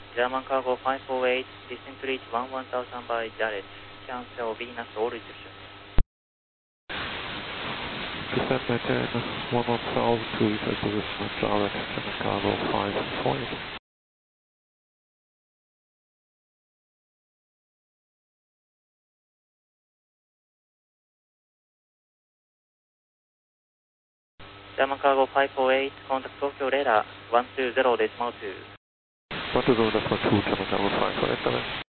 German Cargo 548, descent reach 11000 by Jared. Cancel Venus all reception. Descent maintain 11000 to reset position at Jared, German Cargo 548. German Cargo 548, contact Tokyo radar 120.2. 120.2, German Cargo 548.